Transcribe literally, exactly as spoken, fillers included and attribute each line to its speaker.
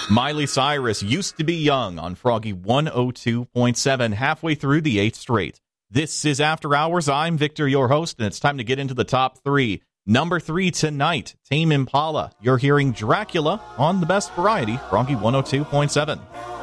Speaker 1: Miley Cyrus, Used to Be Young on Froggy one oh two point seven, halfway through the eighth straight. This is After Hours. I'm Victor, your host, and it's time to get into the top three. Number three tonight, Tame Impala. You're hearing Dracula on the best variety, Froggy one oh two point seven.